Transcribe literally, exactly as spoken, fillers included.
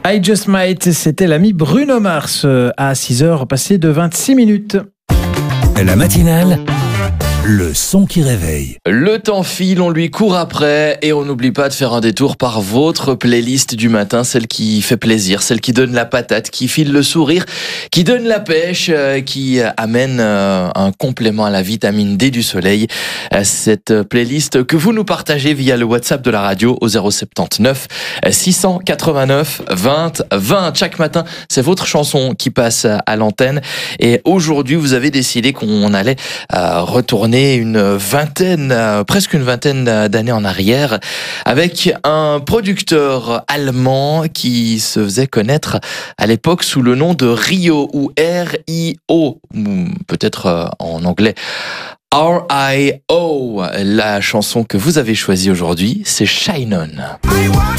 I Just Might, c'était l'ami Bruno Mars à six heures passées de vingt-six minutes. La matinale, le son qui réveille. Le temps file, on lui court après et on n'oublie pas de faire un détour par votre playlist du matin, celle qui fait plaisir, celle qui donne la patate, qui file le sourire, qui donne la pêche, euh, qui amène euh, un complément à la vitamine D du soleil. Euh, cette playlist que vous nous partagez via le WhatsApp de la radio au zéro sept neuf six cent quatre-vingt-neuf vingt vingt. Chaque matin, c'est votre chanson qui passe à l'antenne et aujourd'hui, vous avez décidé qu'on allait euh, retourner une vingtaine, euh, presque une vingtaine d'années en arrière, avec un producteur allemand qui se faisait connaître à l'époque sous le nom de Rio ou R I O, ou peut-être euh, en anglais R I O. La chanson que vous avez choisie aujourd'hui, c'est Shine On.